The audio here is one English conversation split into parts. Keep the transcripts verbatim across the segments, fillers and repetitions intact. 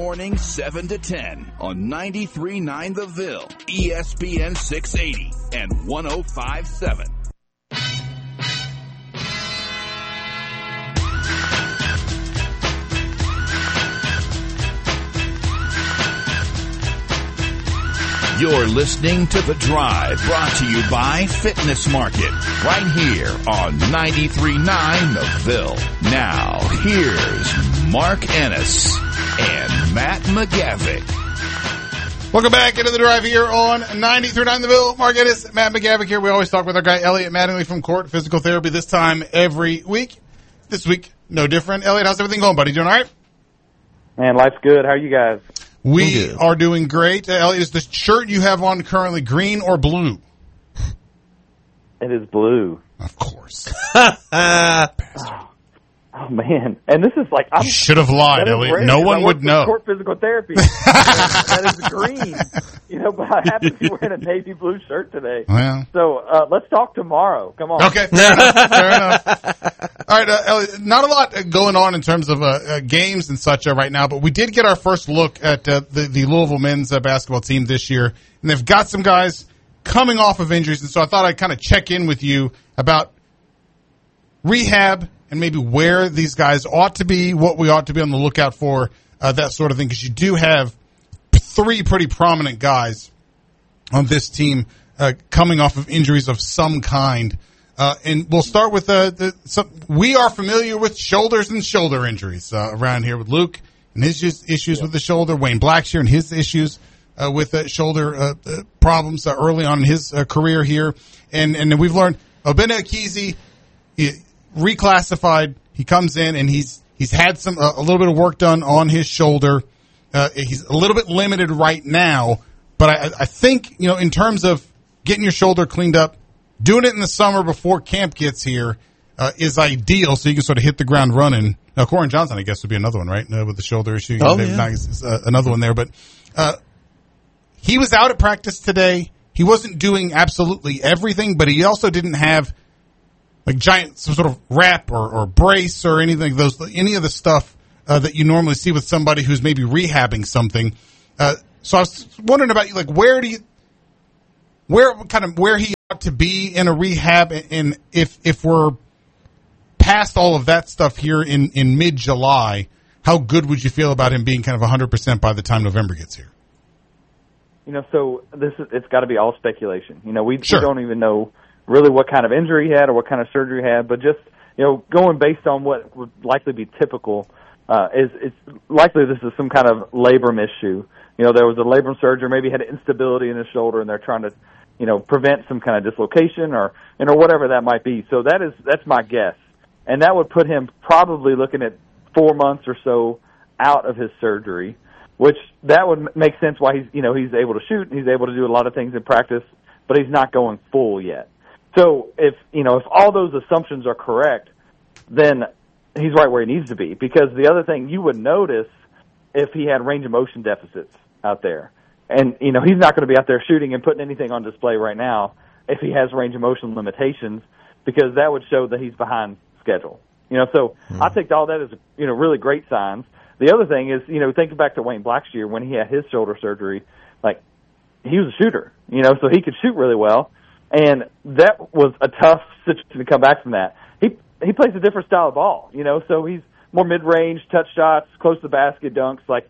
Morning seven to ten on ninety-three point nine The Ville, E S P N six eighty and one oh five point seven. You're listening to The Drive, brought to you by Fitness Market, right here on ninety-three point nine The Ville. Now, here's Mark Ennis and Matt McGavick. Welcome back into The Drive here on ninety-three point nine The Ville. Mark Ennis, Matt McGavick here. We always talk with our guy Elliot Mattingly from Court Physical Therapy this time every week. This week, no different. Elliot, how's everything going, buddy? Doing all right? Man, life's good. How are you guys? We are doing great. Uh, Elliot, is the shirt you have on currently green or blue? It is blue. Of course. Oh, man. And this is like... I'm, you should have lied, Elliot. No one would know. Court Physical Therapy. That is green. You know, but I happen to be wearing a navy blue shirt today. Well. So uh, let's talk tomorrow. Come on. Okay. Fair enough. Fair enough. All right, uh, Elliot, not a lot going on in terms of uh, uh, games and such uh, right now, but we did get our first look at uh, the, the Louisville men's uh, basketball team this year, and they've got some guys coming off of injuries, and so I thought I'd kind of check in with you about rehab and maybe where these guys ought to be, what we ought to be on the lookout for, uh, that sort of thing, because you do have three pretty prominent guys on this team uh, coming off of injuries of some kind. Uh, and we'll start with uh, the some, we are familiar with shoulders and shoulder injuries uh, around here with Luke and his issues, issues yeah. with the shoulder, Wayne Blackshear and his issues uh, with uh, shoulder uh, uh, problems uh, early on in his uh, career here. And and we've learned Obinna Ekezie, he reclassified. He comes in and he's he's had some uh, a little bit of work done on his shoulder. Uh, he's a little bit limited right now, but I, I think, you know, in terms of getting your shoulder cleaned up, doing it in the summer before camp gets here uh, is ideal, so you can sort of hit the ground running. Now, Corin Johnson, I guess, would be another one, right, uh, with the shoulder issue. Oh, Maybe yeah. not, uh, another one there. But uh, he was out at practice today. He wasn't doing absolutely everything, but he also didn't have like giant some sort of wrap or, or brace or anything those any of the stuff uh, that you normally see with somebody who's maybe rehabbing something. Uh, so I was wondering about you, like where do you, where kind of where he ought to be in a rehab, and if if we're past all of that stuff here in, in mid July, how good would you feel about him being kind of one hundred percent by the time November gets here? You know, so this is, it's got to be all speculation. You know, we, sure. we don't even know really what kind of injury he had or what kind of surgery he had, but just, you know, going based on what would likely be typical, uh, is it's likely this is some kind of labrum issue. You know, there was a labrum surgery, maybe he had instability in his shoulder, and they're trying to, you know, prevent some kind of dislocation or, you know, whatever that might be. So that is, that's my guess. And that would put him probably looking at four months or so out of his surgery, which that would make sense why he's, you know, he's able to shoot, he's able to do a lot of things in practice, but he's not going full yet. So if, you know, if all those assumptions are correct, then he's right where he needs to be. Because the other thing you would notice if he had range of motion deficits out there. And, you know, he's not going to be out there shooting and putting anything on display right now if he has range of motion limitations, because that would show that he's behind schedule. You know, so mm-hmm. I take all that as, you know, really great signs. The other thing is, you know, think back to Wayne Blackshear when he had his shoulder surgery. Like, he was a shooter, you know, so he could shoot really well. And that was a tough situation to come back from that. He he plays a different style of ball, you know, so he's more mid-range, touch shots, close to the basket, dunks. Like,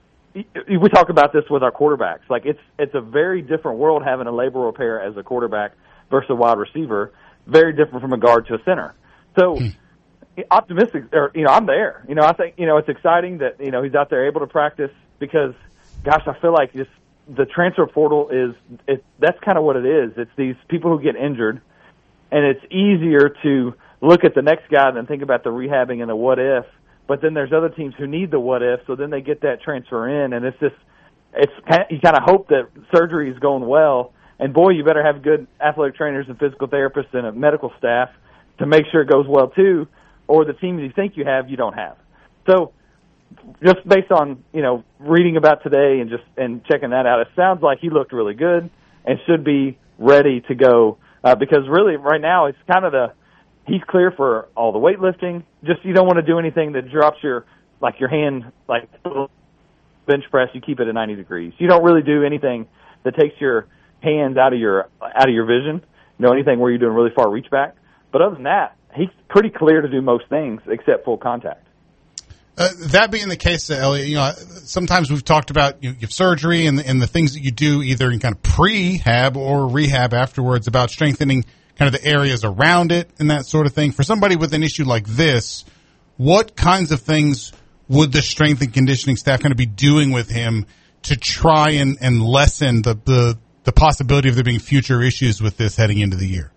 we talk about this with our quarterbacks. Like, it's it's a very different world having a labral repair as a quarterback versus a wide receiver. Very different from a guard to a center. So, optimistic, or, you know, I'm there. You know, I think, you know, it's exciting that, you know, he's out there able to practice because, gosh, I feel like just the transfer portal is, it, that's kind of what it is. It's these people who get injured, and it's easier to look at the next guy than think about the rehabbing and the what if. But then there's other teams who need the what if, so then they get that transfer in, and it's just, it's you kind of hope that surgery is going well. And boy, you better have good athletic trainers and physical therapists and a medical staff to make sure it goes well too, or the teams you think you have, you don't have. So, just based on, you know, reading about today and just and checking that out, it sounds like he looked really good and should be ready to go. Uh, because really, right now, it's kind of the he's clear for all the weightlifting. Just you don't want to do anything that drops your like your hand like bench press, you keep it at ninety degrees. You don't really do anything that takes your hands out of your out of your vision. You know, anything where you're doing really far reach back. But other than that, he's pretty clear to do most things except full contact. Uh, that being the case, uh, Elliot, you know, sometimes we've talked about you, know, you have surgery and the, and the things that you do either in kind of prehab or rehab afterwards about strengthening kind of the areas around it and that sort of thing. For somebody with an issue like this, what kinds of things would the strength and conditioning staff kind of be doing with him to try and, and lessen the, the, the possibility of there being future issues with this heading into the year?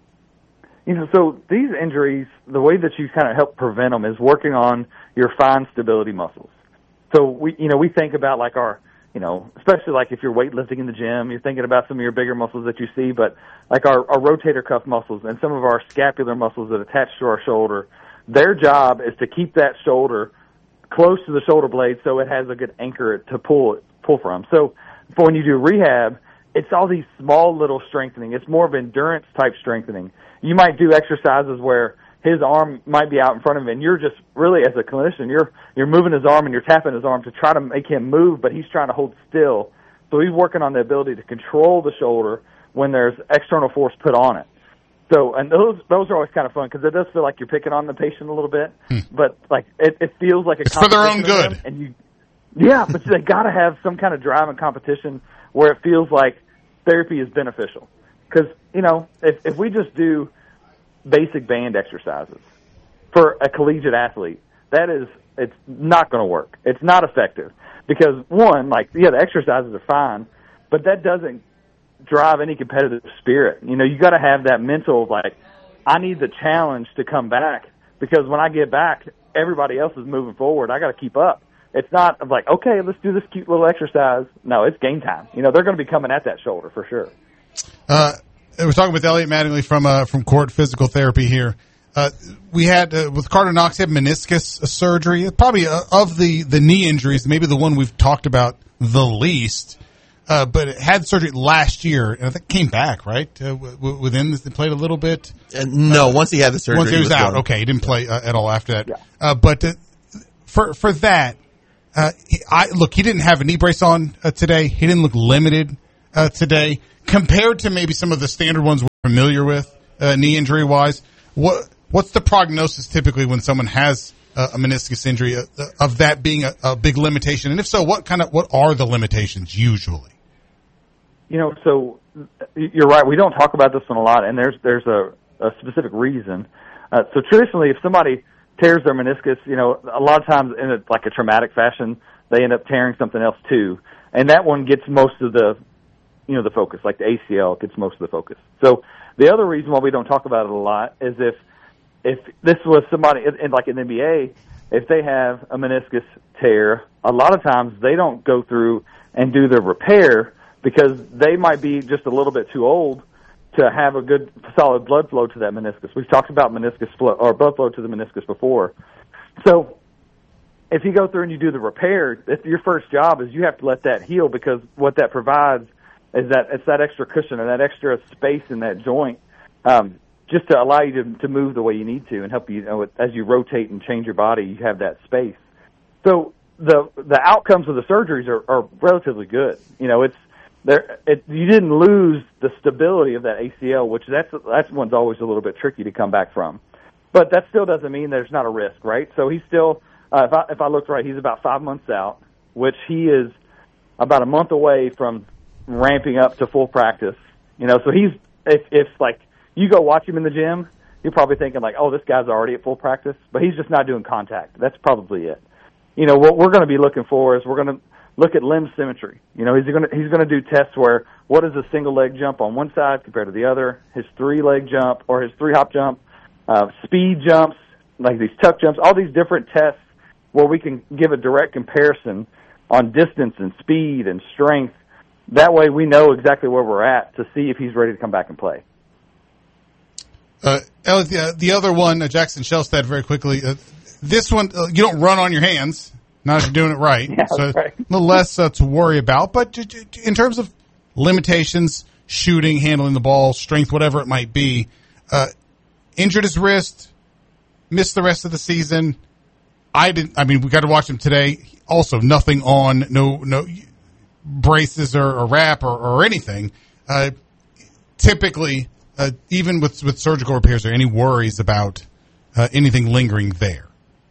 You know, so these injuries, the way that you kind of help prevent them is working on your fine stability muscles. So we, you know, we think about like our, you know, especially like if you're weightlifting in the gym, you're thinking about some of your bigger muscles that you see, but like our, our rotator cuff muscles and some of our scapular muscles that attach to our shoulder, their job is to keep that shoulder close to the shoulder blade so it has a good anchor to pull pull from. So for when you do rehab, it's all these small little strengthening. It's more of endurance type strengthening. You might do exercises where his arm might be out in front of him, and you're just really, as a clinician, you're you're moving his arm and you're tapping his arm to try to make him move, but he's trying to hold still. So he's working on the ability to control the shoulder when there's external force put on it. So, and those those are always kind of fun because it does feel like you're picking on the patient a little bit, hmm. but like it, it feels like a it's for their own good. And you, yeah, but they got to have some kind of drive and competition where it feels like therapy is beneficial. Because, you know, if, if we just do basic band exercises for a collegiate athlete, that is, it's not going to work. It's not effective. Because, one, like, yeah, the exercises are fine, but that doesn't drive any competitive spirit. You know, you got to have that mental, like, I need the challenge to come back because when I get back, everybody else is moving forward. I got to keep up. It's not like, okay, let's do this cute little exercise. No, it's game time. You know, they're going to be coming at that shoulder for sure. Uh, we're talking with Elliot Mattingly from uh, from Court Physical Therapy here. Uh, we had uh, with Carter Knox, he had meniscus surgery. Probably uh, of the, the knee injuries, maybe the one we've talked about the least. Uh, but it had surgery last year, and I think came back right uh, w- within. They played a little bit. Uh, no, uh, once he had the surgery, once he was, he was out. gone. Okay, he didn't play uh, at all after that. Yeah. Uh, but uh, for for that, uh, he, I look. He didn't have a knee brace on uh, today. He didn't look limited uh, today compared to maybe some of the standard ones we're familiar with uh, knee injury wise. What what's the prognosis typically when someone has uh, a meniscus injury uh, of that being a, a big limitation? And if so, what kind of what are the limitations usually? You know, so you're right. We don't talk about this one a lot, and there's there's a, a specific reason. Uh, so traditionally, if somebody tears their meniscus, you know, a lot of times in a, like a traumatic fashion, they end up tearing something else too, and that one gets most of the, you know, the focus. Like the A C L gets most of the focus. So the other reason why we don't talk about it a lot is if if this was somebody in, like an N B A, if they have a meniscus tear, a lot of times they don't go through and do the repair, because they might be just a little bit too old to have a good solid blood flow to that meniscus. We've talked about meniscus flow or blood flow to the meniscus before. So if you go through and you do the repair, if your first job is you have to let that heal, because what that provides is that it's that extra cushion or that extra space in that joint, um, just to allow you to, to move the way you need to and help you, you know, as you rotate and change your body, you have that space. So the the outcomes of the surgeries are, are relatively good. You know, it's There, it, you didn't lose the stability of that A C L, which that's that's one's always a little bit tricky to come back from. But that still doesn't mean there's not a risk, right? So he's still, uh, if I if I looked right, he's about five months out, which he is about a month away from ramping up to full practice. You know, so he's if if like you go watch him in the gym, you're probably thinking like, oh, this guy's already at full practice, but he's just not doing contact. That's probably it. You know, what we're going to be looking for is we're going to look at limb symmetry. You know, he's going to he's going to do tests where what is a single leg jump on one side compared to the other, his three leg jump or his three hop jump, uh, speed jumps, like these tuck jumps, all these different tests where we can give a direct comparison on distance and speed and strength. That way we know exactly where we're at to see if he's ready to come back and play. Uh, the, the other one, uh, Jackson Shelstad, very quickly. Uh, this one, uh, you don't run on your hands. Not if you're doing it right. Yeah, so right. a little less uh, to worry about. But in terms of limitations, shooting, handling the ball, strength, whatever it might be, uh, injured his wrist, missed the rest of the season. I didn't. I mean, we got to watch him today. Also, nothing on, no no braces or, or wrap or, or anything. Uh, typically, uh, even with with surgical repairs, are any worries about uh, anything lingering there?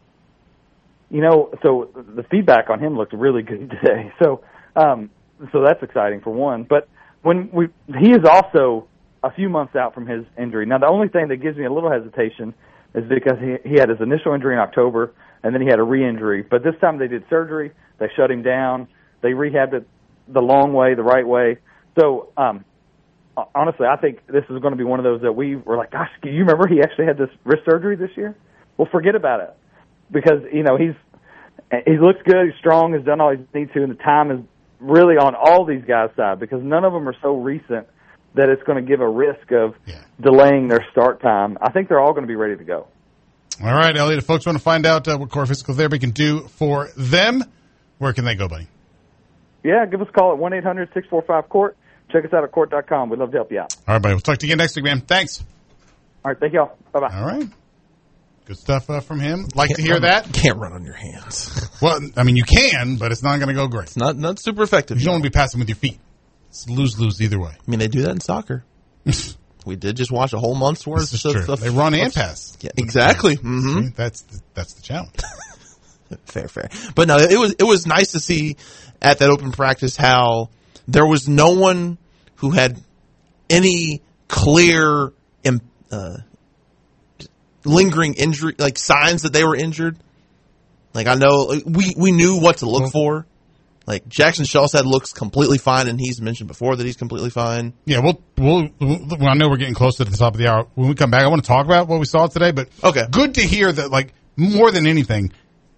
You know, so the feedback on him looked really good today. So, um, so that's exciting for one. But when we, he is also a few months out from his injury. Now, the only thing that gives me a little hesitation is because he, he had his initial injury in October, and then he had a re-injury. But this time they did surgery. They shut him down. They rehabbed it the long way, the right way. So, um, honestly, I think this is going to be one of those that we were like, gosh, do you remember he actually had this wrist surgery this year? Well, forget about it. Because, you know, he's he looks good, he's strong, has done all he needs to, and the time is really on all these guys' side because none of them are so recent that it's going to give a risk of yeah. delaying their start time. I think they're all going to be ready to go. All right, Elliot, if folks want to find out uh, what Core Physical Therapy can do for them, where can they go, buddy? Yeah, give us a call at one eight hundred six four five C O U R T. Check us out at court dot com. We'd love to help you out. All right, buddy. We'll talk to you again next week, man. Thanks. All right, thank y'all. Bye-bye. All right. Good stuff uh, from him. Like can't to hear run, that. Can't run on your hands. Well, I mean, you can, but it's not going to go great. It's not not super effective. You don't want to be passing with your feet. It's lose-lose either way. I mean, they do that in soccer. We did just watch a whole month's worth this is of true. stuff. They run and pass. Yeah, exactly. Mm-hmm. See, that's the, that's the challenge. Fair, fair. But no, it was it was nice to see at that open practice how there was no one who had any clear uh, lingering injury, like signs that they were injured. Like I know we we knew what to look for. Like Jackson Shaw said, looks completely fine, and he's mentioned before that he's completely fine. Yeah, we'll, we'll, we'll I know we're getting close to the top of the hour. When we come back, I want to talk about what we saw today, but okay. Good to hear that, like, more than anything,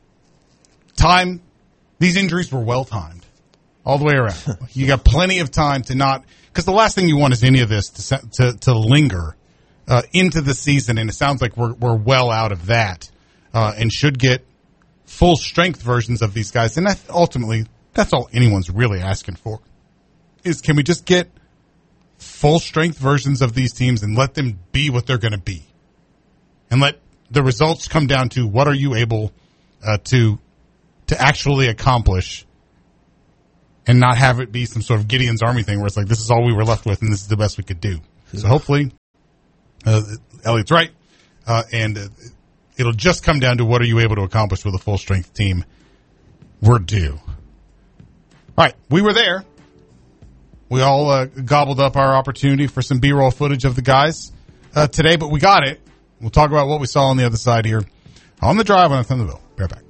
time, these injuries were well-timed all the way around. You got plenty of time to not, because the last thing you want is any of this to to, to linger uh, into the season, and it sounds like we're, we're well out of that uh, and should get full-strength versions of these guys, and that ultimately, that's all anyone's really asking for, is can we just get full-strength versions of these teams and let them be what they're going to be? And let the results come down to what are you able uh, to to actually accomplish and not have it be some sort of Gideon's Army thing where it's like, this is all we were left with and this is the best we could do. So hopefully, uh, Elliot's right, uh, and uh, it'll just come down to what are you able to accomplish with a full-strength team. We're due. All right, we were there. We all uh, gobbled up our opportunity for some B-roll footage of the guys uh, today, but we got it. We'll talk about what we saw on the other side here on the drive on Thunderville. Be right back.